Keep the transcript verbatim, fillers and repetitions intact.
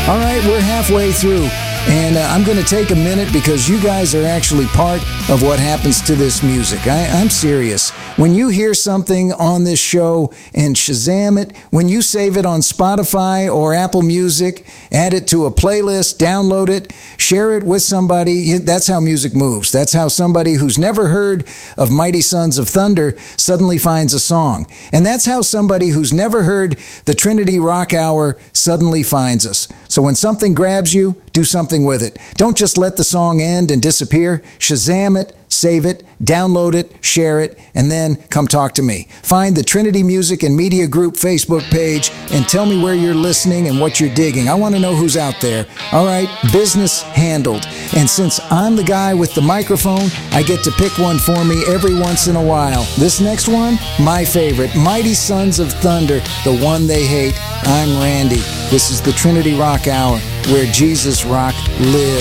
All right, we're halfway through, and uh, I'm going to take a minute because you guys are actually part of what happens to this music. I, I'm serious. When you hear something on this show and Shazam it, when you save it on Spotify or Apple Music, add it to a playlist, download it, share it with somebody, that's how music moves. That's how somebody who's never heard of Mighty Sons of Thunder suddenly finds a song. And that's how somebody who's never heard the Trinity Rock Hour suddenly finds us. So when something grabs you, do something with it. Don't just let the song end and disappear. Shazam it, save it, download it, share it, and then come talk to me. Find the Trinity Music and Media Group Facebook page and tell me where you're listening and what you're digging. I want to know who's out there. All right, business handled. And since I'm the guy with the microphone, I get to pick one for me every once in a while. This next one, my favorite, Mighty Sons of Thunder, the one they hate. I'm Randy. This is the Trinity Rock Hour, where Jesus Rock lives.